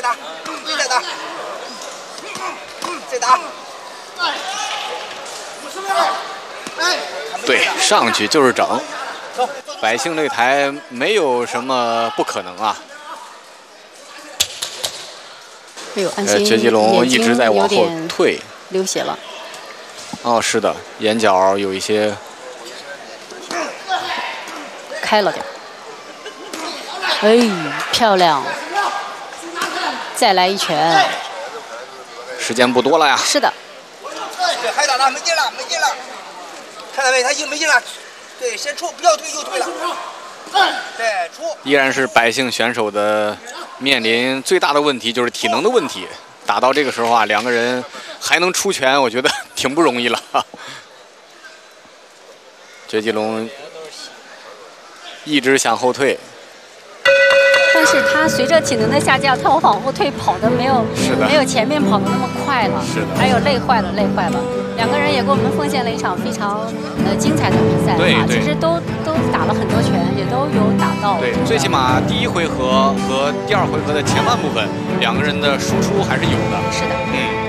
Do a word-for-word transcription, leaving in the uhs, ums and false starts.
打，再打，再打。 对，上去就是整。百姓擂台没有什么不可能啊。 哎呦，安呃， 心绝技龙一直在往后有点退， 流血了。 哦，是的，眼角有一些开了点。哎，漂亮！再来一拳。 时间不多了呀。 是的。 对，还打呢，没劲了，没劲了。看到没？他硬没劲了。对，先出，不要退，又退了。对，出。 依然是百姓选手的面临最大的问题就是体能的问题。打到这个时候啊，两个人还能出拳，我觉得挺不容易了。绝技龙一直向后退， 但是他随着体能的下降，他往后退跑的没有没有前面跑的那么快了， 是的， 还有累坏了，累坏了。两个人也给我们奉献了一场非常呃精彩的比赛啊，其实都都打了很多拳，也都有打到。 对，最起码第一回合和第二回合的前半部分，两个人的输出还是有的。 是的， 嗯。